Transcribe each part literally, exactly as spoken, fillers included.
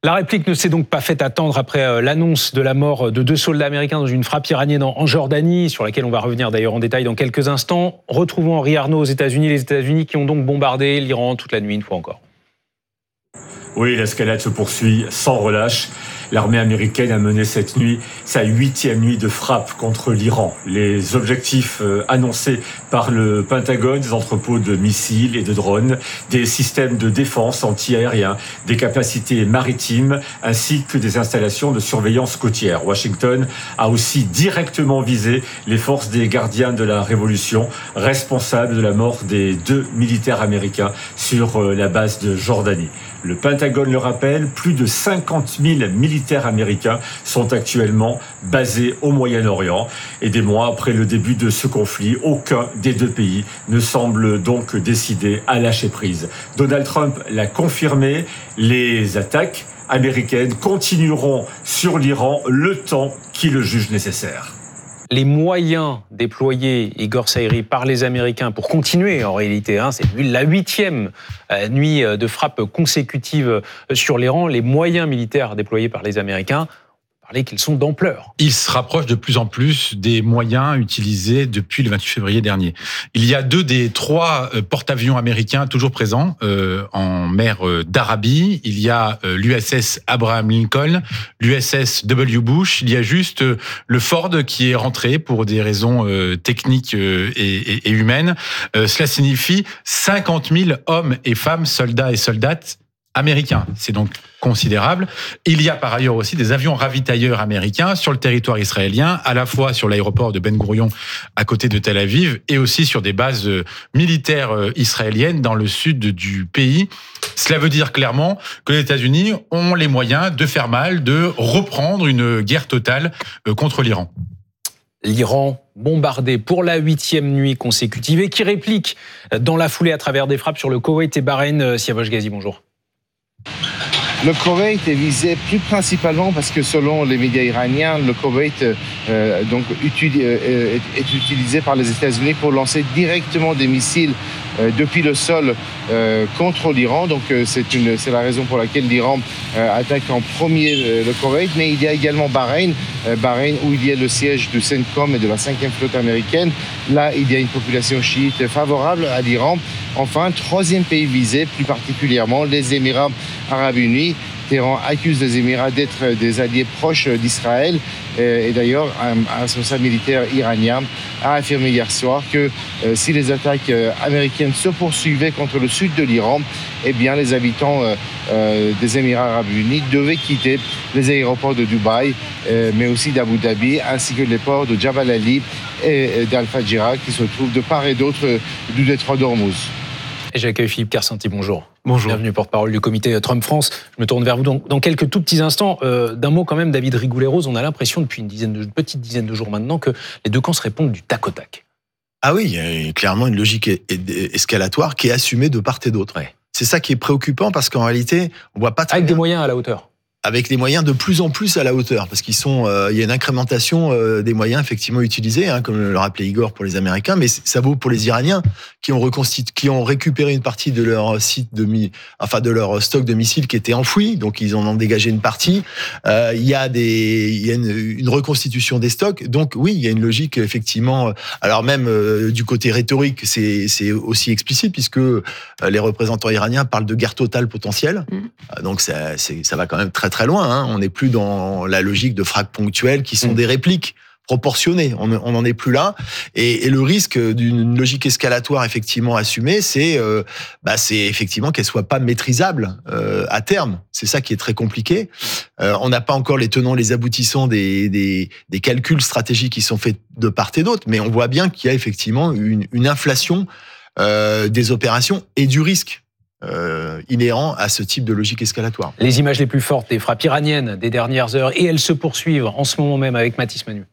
La réplique ne s'est donc pas fait attendre après l'annonce de la mort de deux soldats américains dans une frappe iranienne en Jordanie, sur laquelle on va revenir d'ailleurs en détail dans quelques instants. Retrouvons Henri Arnaud aux États-Unis, les États-Unis qui ont donc bombardé l'Iran toute la nuit une fois encore. Oui, l'escalade se poursuit sans relâche. L'armée américaine a mené cette nuit sa huitième nuit de frappe contre l'Iran. Les objectifs annoncés par le Pentagone, des entrepôts de missiles et de drones, des systèmes de défense anti-aériens, des capacités maritimes, ainsi que des installations de surveillance côtière. Washington a aussi directement visé les forces des gardiens de la Révolution, responsables de la mort des deux militaires américains sur la base de Jordanie. Le Pentagone le rappelle, plus de cinquante mille militaires américains sont actuellement basés au Moyen-Orient. Et des mois après le début de ce conflit, aucun des deux pays ne semble donc décidé à lâcher prise. Donald Trump l'a confirmé, les attaques américaines continueront sur l'Iran le temps qu'il le juge nécessaire. Les moyens déployés, Igor Saïri, par les Américains pour continuer en réalité, hein, c'est la huitième nuit de frappe consécutive sur l'Iran, les moyens militaires déployés par les Américains, parler qu'ils sont d'ampleur. Ils se rapprochent de plus en plus des moyens utilisés depuis le vingt-huit février dernier. Il y a deux des trois porte-avions américains toujours présents euh, en mer d'Arabie. Il y a euh, l'U S S Abraham Lincoln, l'U S S W. Bush. Il y a juste euh, le Ford qui est rentré pour des raisons euh, techniques euh, et, et, et humaines. Euh, cela signifie cinquante mille hommes et femmes, soldats et soldates américains. C'est donc considérable. Il y a par ailleurs aussi des avions ravitailleurs américains sur le territoire israélien, à la fois sur l'aéroport de Ben Gourion à côté de Tel Aviv et aussi sur des bases militaires israéliennes dans le sud du pays. Cela veut dire clairement que les États-Unis ont les moyens de faire mal, de reprendre une guerre totale contre l'Iran. L'Iran bombardé pour la huitième nuit consécutive et qui réplique dans la foulée à travers des frappes sur le Koweït et Bahreïn. Siavash Ghazi, bonjour. Le Koweït est visé plus principalement parce que selon les médias iraniens, le Koweït euh, donc, util, euh, est utilisé par les États-Unis pour lancer directement des missiles euh, depuis le sol euh, contre l'Iran. Donc euh, c'est, une, c'est la raison pour laquelle l'Iran euh, attaque en premier euh, le Koweït. Mais il y a également Bahreïn, euh, Bahreïn où il y a le siège du CENTCOM et de la cinquième flotte américaine. Là, il y a une population chiite favorable à l'Iran. Enfin, troisième pays visé, plus particulièrement les Émirats arabes unis. Téhéran accuse les Émirats d'être des alliés proches d'Israël. Et d'ailleurs, un responsable militaire iranien a affirmé hier soir que euh, si les attaques euh, américaines se poursuivaient contre le sud de l'Iran, eh bien, les habitants euh, euh, des Émirats arabes unis devaient quitter les aéroports de Dubaï, euh, mais aussi d'Abu Dhabi, ainsi que les ports de Jabal Ali et d'Al-Fajira, qui se trouvent de part et d'autre du détroit d'Ormuz. Et j'accueille Philippe Kersanti, bonjour. Bonjour. Bienvenue, porte-parole du comité Trump France. Je me tourne vers vous dans, dans quelques tout petits instants. Euh, d'un mot quand même, David Rigoulet-Rose, on a l'impression depuis une, dizaine de, une petite dizaine de jours maintenant que les deux camps se répondent du tac au tac. Ah oui, il y a clairement une logique escalatoire qui est assumée de part et d'autre. Ouais. C'est ça qui est préoccupant parce qu'en réalité, on voit pas très Avec bien. des moyens à la hauteur. Avec des moyens de plus en plus à la hauteur, parce qu'ils sont, euh, il y a une incrémentation euh, des moyens effectivement utilisés, hein, comme le rappelait Igor pour les Américains, mais ça vaut pour les Iraniens qui ont reconstitué, qui ont récupéré une partie de leur site de mi, enfin de leur stock de missiles qui était enfoui, donc ils en ont dégagé une partie. Euh, il y a des, il y a une, une reconstitution des stocks, donc oui, il y a une logique effectivement. Alors même euh, du côté rhétorique, c'est c'est aussi explicite puisque euh, les représentants iraniens parlent de guerre totale potentielle, mmh. euh, donc ça, c'est, ça va quand même très très loin, hein. On n'est plus dans la logique de frappes ponctuelles qui sont mmh. des répliques proportionnées. On n'en est plus là. Et, et le risque d'une logique escalatoire effectivement assumée, c'est, euh, bah, c'est effectivement qu'elle soit pas maîtrisable euh, à terme. C'est ça qui est très compliqué. Euh, on n'a pas encore les tenants, les aboutissants des, des, des calculs stratégiques qui sont faits de part et d'autre, mais on voit bien qu'il y a effectivement une, une inflation euh, des opérations et du risque. Euh, inhérent à ce type de logique escalatoire. Les images les plus fortes des frappes iraniennes des dernières heures, et elles se poursuivent en ce moment même avec Mathis Manu.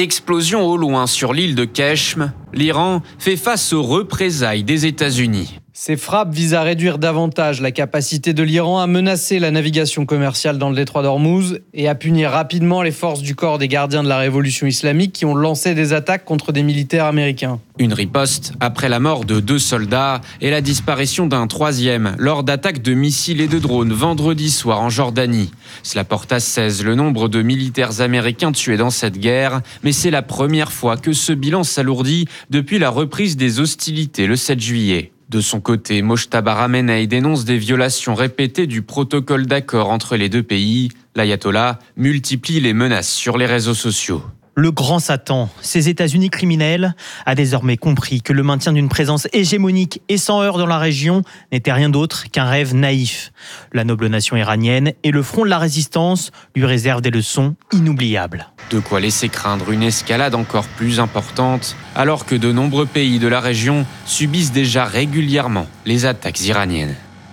Explosion au loin sur l'île de Keshm, l'Iran fait face aux représailles des États-Unis. Ces frappes visent à réduire davantage la capacité de l'Iran à menacer la navigation commerciale dans le détroit d'Ormuz et à punir rapidement les forces du corps des gardiens de la révolution islamique qui ont lancé des attaques contre des militaires américains. Une riposte après la mort de deux soldats et la disparition d'un troisième lors d'attaques de missiles et de drones vendredi soir en Jordanie. Cela porte à seize le nombre de militaires américains tués dans cette guerre, mais c'est la première fois que ce bilan s'alourdit depuis la reprise des hostilités le sept juillet. De son côté, Mojtaba Ramenei dénonce des violations répétées du protocole d'accord entre les deux pays. L'ayatollah multiplie les menaces sur les réseaux sociaux. Le grand Satan, ces États-Unis criminels, a désormais compris que le maintien d'une présence hégémonique et sans heurts dans la région n'était rien d'autre qu'un rêve naïf. La noble nation iranienne et le front de la résistance lui réservent des leçons inoubliables. De quoi laisser craindre une escalade encore plus importante, alors que de nombreux pays de la région subissent déjà régulièrement les attaques iraniennes.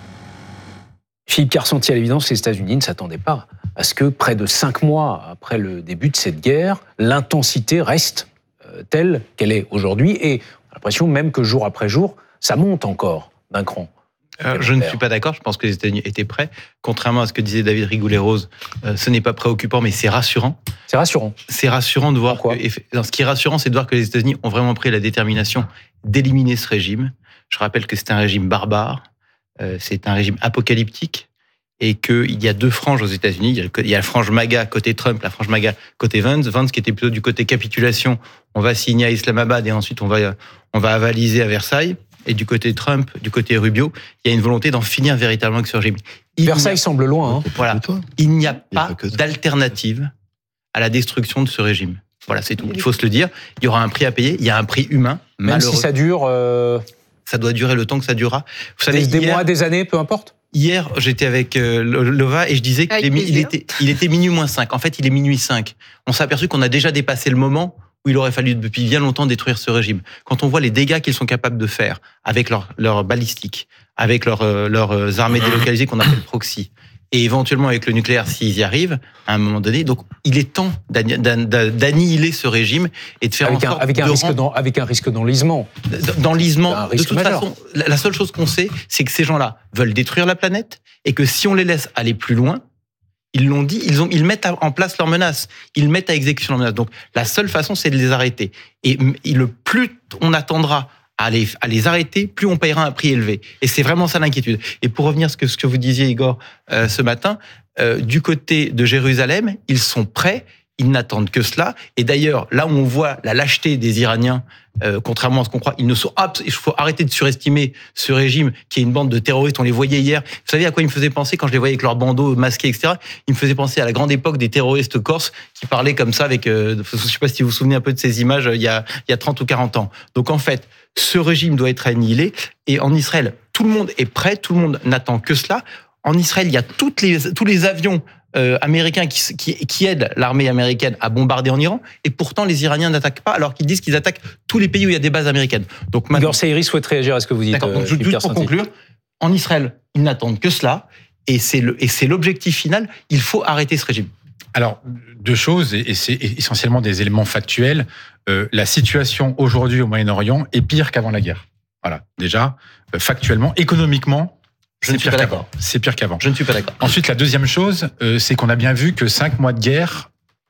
Philippe Carcenti, à l'évidence, les États-Unis ne s'attendaient pas à ce que près de cinq mois après le début de cette guerre, l'intensité reste euh, telle qu'elle est aujourd'hui. Et on a l'impression même que jour après jour, ça monte encore d'un cran. Euh, je ne suis pas d'accord, je pense que les États-Unis étaient prêts. Contrairement à ce que disait David Rigoulet-Rose, euh, ce n'est pas préoccupant, mais c'est rassurant. C'est rassurant. C'est rassurant de voir Pourquoi ? que... Non, ce qui est rassurant, c'est de voir que les États-Unis ont vraiment pris la détermination d'éliminer ce régime. Je rappelle que c'est un régime barbare, euh, c'est un régime apocalyptique, et qu'il y a deux franges aux États-Unis. Il y a, le, il y a la frange MAGA côté Trump, la frange MAGA côté Vance. Vance qui était plutôt du côté capitulation, on va signer à Islamabad et ensuite on va, on va avaliser à Versailles. Et du côté Trump, du côté Rubio, il y a une volonté d'en finir véritablement avec ce régime. Il Versailles a... semble loin. Hein. Voilà. Il n'y a pas d'alternative à la destruction de ce régime. Voilà, c'est tout. Il faut se le dire. Il y aura un prix à payer. Il y a un prix humain. Même si ça dure... Euh... Ça doit durer le temps que ça durera. Vous savez, des, des hier, mois, des années, peu importe. Hier, j'étais avec euh, Lova et je disais qu'il il était, il était minuit moins cinq. En fait, il est minuit cinq. On s'est aperçu qu'on a déjà dépassé le moment où il aurait fallu depuis bien longtemps détruire ce régime. Quand on voit les dégâts qu'ils sont capables de faire avec leur, leur balistique, avec leur, euh, leurs armées délocalisées qu'on appelle proxy, et éventuellement avec le nucléaire s'ils y arrivent, à un moment donné. Donc, il est temps d'annihiler ce régime et de faire avec en sorte un, avec un de risque rendre... dans, avec un risque d'enlisement. D'enlisement. De toute majeur. façon, la seule chose qu'on sait, c'est que ces gens-là veulent détruire la planète et que si on les laisse aller plus loin, ils l'ont dit, ils, ont, ils mettent en place leurs menaces. Ils mettent à exécution leurs menaces. Donc, la seule façon, c'est de les arrêter. Et, et le plus on attendra à les, à les arrêter, plus on payera un prix élevé. Et c'est vraiment ça l'inquiétude. Et pour revenir à ce que, ce que vous disiez, Igor, euh, ce matin, euh, du côté de Jérusalem, ils sont prêts, ils n'attendent que cela. Et d'ailleurs, là où on voit la lâcheté des Iraniens, euh, contrairement à ce qu'on croit, ils ne sont abs- il faut arrêter de surestimer ce régime qui est une bande de terroristes. On les voyait hier. Vous savez à quoi ils me faisaient penser quand je les voyais avec leurs bandeaux masqués, et cetera. Ils me faisaient penser à la grande époque des terroristes corses qui parlaient comme ça avec, euh, je ne sais pas si vous vous souvenez un peu de ces images, euh, il y a, il y a trente ou quarante ans. Donc en fait, ce régime doit être annihilé. Et en Israël, tout le monde est prêt, tout le monde n'attend que cela. En Israël, il y a toutes les, tous les avions euh, américains qui, qui, qui aident l'armée américaine à bombarder en Iran. Et pourtant, les Iraniens n'attaquent pas, alors qu'ils disent qu'ils attaquent tous les pays où il y a des bases américaines. Donc, maintenant... Igor Seiri souhaite réagir à ce que vous dites. D'accord. Donc, juste pour conclure, en Israël, ils n'attendent que cela. Et c'est, le, et c'est l'objectif final. Il faut arrêter ce régime. Alors, deux choses, et c'est essentiellement des éléments factuels. Euh, la situation aujourd'hui au Moyen-Orient est pire qu'avant la guerre. Voilà, déjà, euh, factuellement, économiquement, je ne suis pas d'accord. C'est pire qu'avant. Je ne suis pas d'accord. Ensuite, la deuxième chose, euh, c'est qu'on a bien vu que cinq mois de guerre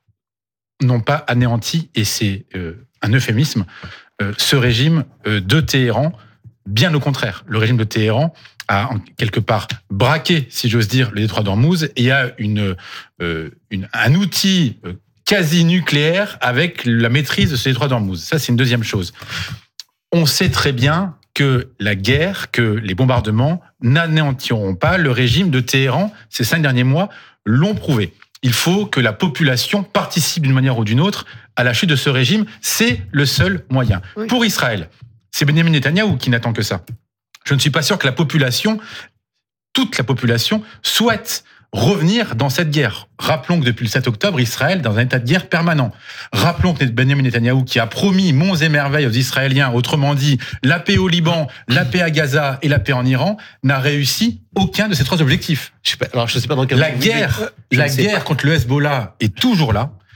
n'ont pas anéanti, et c'est euh, un euphémisme, euh, ce régime euh, de Téhéran. Bien au contraire, le régime de Téhéran a en quelque part braqué, si j'ose dire, le détroit d'Ormuz et a une, euh, une, un outil quasi nucléaire avec la maîtrise de ce détroit d'Ormuz. Ça, c'est une deuxième chose. On sait très bien que la guerre, que les bombardements n'anéantiront pas le régime de Téhéran. Ces cinq derniers mois l'ont prouvé. Il faut que la population participe d'une manière ou d'une autre à la chute de ce régime. C'est le seul moyen. Oui. Pour Israël, c'est Benjamin Netanyahou qui n'attend que ça. Je ne suis pas sûr que la population, toute la population, souhaite revenir dans cette guerre. Rappelons que depuis le sept octobre, Israël est dans un état de guerre permanent. Rappelons que Benjamin Netanyahou, qui a promis monts et merveilles aux Israéliens, autrement dit la paix au Liban, la paix à Gaza et la paix en Iran, n'a réussi aucun de ces trois objectifs. Je sais pas, alors je sais pas dans quel la guerre, la guerre contre le Hezbollah est toujours là.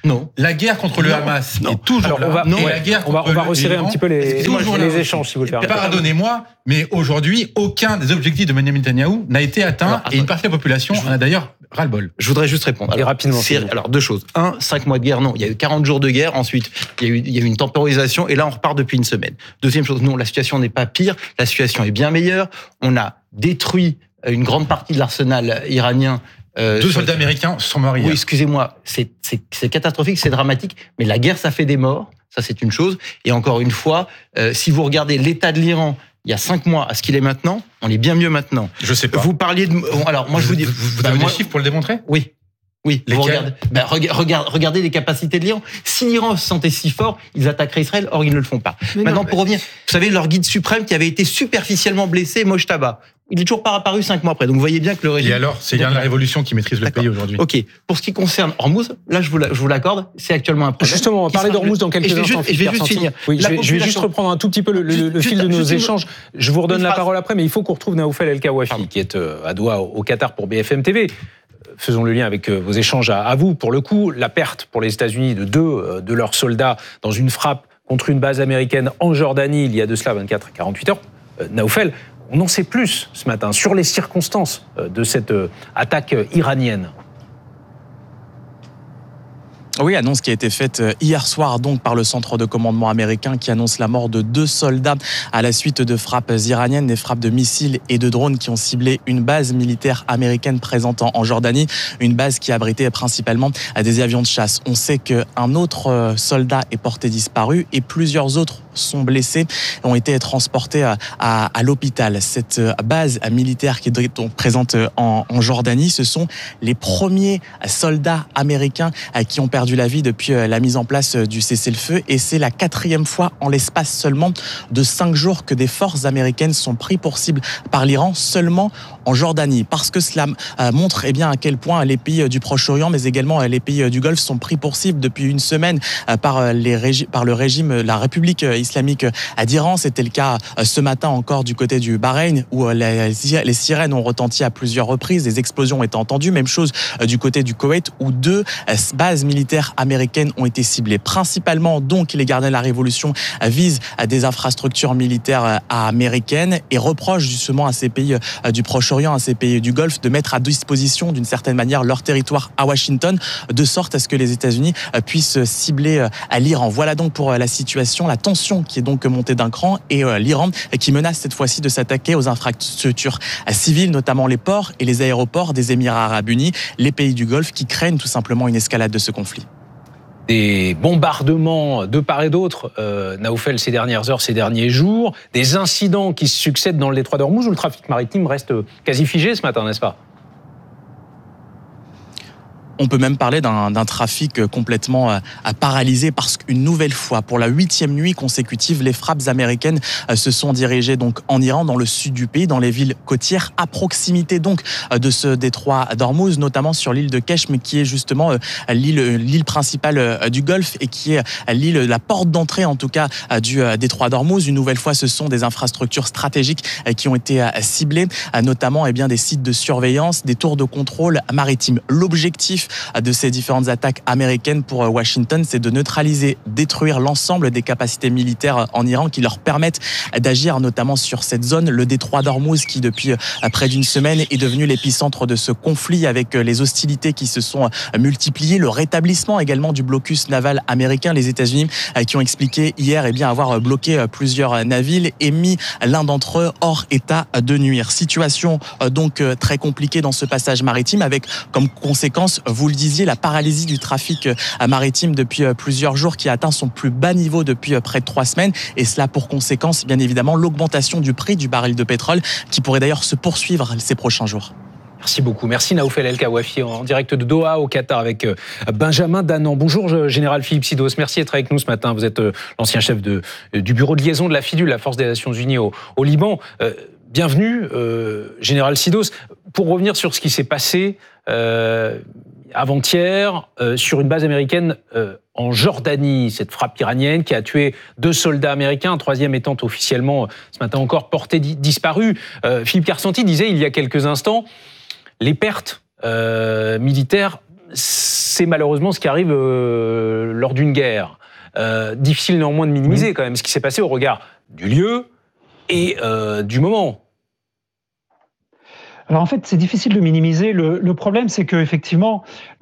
Non. La guerre contre le Non. Hamas Non. est toujours Alors, là. on va, Et ouais, la guerre on va, contre on va le- resserrer un l'Iran petit peu les, est toujours les là. échanges, si vous le permettez. Pardonnez-moi, mais aujourd'hui, aucun des objectifs de Benjamin Netanyahou n'a été atteint Alors, et une partie de la population en a d'ailleurs ras-le-bol. Je voudrais juste répondre. Et rapidement, c'est- s'il vous plaît. alors deux choses. Un, cinq mois de guerre, non. Il y a eu quarante jours de guerre. Ensuite, il y a eu, il y a eu une temporisation. Et là, on repart depuis une semaine. Deuxième chose, non, la situation n'est pas pire. La situation est bien meilleure. On a détruit une grande partie de l'arsenal iranien. Euh, Deux sur- soldats américains sont morts Oui, hier. excusez-moi, c'est, c'est, c'est catastrophique, c'est dramatique, mais la guerre, ça fait des morts, ça c'est une chose. Et encore une fois, euh, si vous regardez l'état de l'Iran il y a cinq mois à ce qu'il est maintenant, on est bien mieux maintenant. Je sais pas. Vous parliez de... Alors, moi je vous dis... Vous, vous bah, avez moi- des chiffres pour le démontrer? Oui. Oui, vous Lesquels regardez, ben, rega- regarde- regardez les capacités de l'Iran. Si l'Iran se sentait si fort, ils attaqueraient Israël, or ils ne le font pas. Mais Maintenant, non, mais- pour revenir, vous savez, leur guide suprême qui avait été superficiellement blessé, Mojtaba, il est toujours pas apparu cinq mois après. Donc vous voyez bien que le régime... Et alors, c'est bien la révolution qui maîtrise le D'accord. pays aujourd'hui. Ok, pour ce qui concerne Hormuz, là je vous, la- je vous l'accorde, c'est actuellement un problème. Justement, on va qui parler sera- d'Hormuz dans quelques Et je vais instants. juste- et je vais Philippe juste Carsanti. finir. Oui, je, La vais, je vais juste population- reprendre un tout petit peu le, le- Juste- le fil juste- de nos juste une- échanges. Je vous redonne une la phrase. parole après, mais il faut qu'on retrouve Naoufel El Kawafi, Pardon. qui est euh, à Doha, au Qatar, pour B F M T V. Faisons le lien avec vos échanges à, à vous. Pour le coup, la perte pour les États-Unis de deux euh, de leurs soldats dans une frappe contre une base américaine en Jordanie, il y a de cela vingt-quatre à quarante-huit heures. Euh, Naoufel, on en sait plus ce matin sur les circonstances euh, de cette euh, attaque euh, iranienne. Oui, annonce qui a été faite hier soir donc par le centre de commandement américain qui annonce la mort de deux soldats à la suite de frappes iraniennes, des frappes de missiles et de drones qui ont ciblé une base militaire américaine présente en Jordanie, une base qui abritait principalement des avions de chasse. On sait qu'un autre soldat est porté disparu et plusieurs autres sont blessés et ont été transportés à, à, à l'hôpital. Cette base militaire qui est donc présente en, en Jordanie, ce sont les premiers soldats américains qui ont perdu la vie depuis la mise en place du cessez-le-feu et c'est la quatrième fois en l'espace seulement de cinq jours que des forces américaines sont prises pour cible par l'Iran seulement en Jordanie, parce que cela montre eh bien, à quel point les pays du Proche-Orient mais également les pays du Golfe sont pris pour cible depuis une semaine par, les régi- par le régime, la République islamique d'Iran. C'était le cas ce matin encore du côté du Bahreïn où les, les sirènes ont retenti à plusieurs reprises, des explosions ont été entendues, même chose du côté du Koweït où deux bases militaires américaines ont été ciblées. Principalement, donc, les gardiens de la Révolution visent à des infrastructures militaires américaines et reprochent justement à ces pays du Proche-Orient, à ces pays du Golfe, de mettre à disposition d'une certaine manière leur territoire à Washington, de sorte à ce que les États-Unis puissent cibler à l'Iran. Voilà donc pour la situation, la tension qui est donc montée d'un cran et l'Iran qui menace cette fois-ci de s'attaquer aux infrastructures civiles, notamment les ports et les aéroports des Émirats arabes unis, les pays du Golfe qui craignent tout simplement une escalade de ce conflit. Des bombardements de part et d'autre, euh, Naoufel, ces dernières heures, ces derniers jours, des incidents qui se succèdent dans le détroit d'Ormuz où le trafic maritime reste quasi figé ce matin, n'est-ce pas ? On peut même parler d'un, d'un trafic complètement euh, paralysé parce qu'une nouvelle fois, pour la huitième nuit consécutive, les frappes américaines euh, se sont dirigées donc en Iran, dans le sud du pays, dans les villes côtières, à proximité donc euh, de ce détroit d'Ormuz, notamment sur l'île de Keshm, qui est justement euh, l'île, l'île principale euh, du Golfe et qui est euh, l'île, la porte d'entrée en tout cas euh, du euh, détroit d'Ormuz. Une nouvelle fois, ce sont des infrastructures stratégiques euh, qui ont été euh, ciblées, euh, notamment eh bien, des sites de surveillance, des tours de contrôle maritime. L'objectif de ces différentes attaques américaines pour Washington, c'est de neutraliser, détruire l'ensemble des capacités militaires en Iran qui leur permettent d'agir notamment sur cette zone, le détroit d'Ormuz qui depuis près d'une semaine est devenu l'épicentre de ce conflit avec les hostilités qui se sont multipliées, le rétablissement également du blocus naval américain, les États-Unis qui ont expliqué hier eh bien, avoir bloqué plusieurs navires et mis l'un d'entre eux hors état de nuire. Situation donc très compliquée dans ce passage maritime avec comme conséquence, vous le disiez, la paralysie du trafic maritime depuis plusieurs jours qui a atteint son plus bas niveau depuis près de trois semaines et cela pour conséquence bien évidemment l'augmentation du prix du baril de pétrole qui pourrait d'ailleurs se poursuivre ces prochains jours. Merci beaucoup. Merci Naoufel El Kawafi en direct de Doha au Qatar avec Benjamin Danan. Bonjour Général Philippe Sidos, merci d'être avec nous ce matin. Vous êtes l'ancien chef de, du bureau de liaison de la FIDUL, la Force des Nations Unies au, au Liban. Euh, bienvenue euh, Général Sidos. Pour revenir sur ce qui s'est passé euh, avant-hier euh, sur une base américaine euh, en Jordanie, cette frappe iranienne qui a tué deux soldats américains, un troisième étant officiellement ce matin encore porté disparu. Euh, Philippe Carsanti disait il y a quelques instants, les pertes euh, militaires c'est malheureusement ce qui arrive euh, lors d'une guerre. Euh, difficile néanmoins de minimiser oui. quand même ce qui s'est passé au regard du lieu et euh, du moment. Alors en fait, c'est difficile de minimiser. Le, le problème, c'est que effectivement,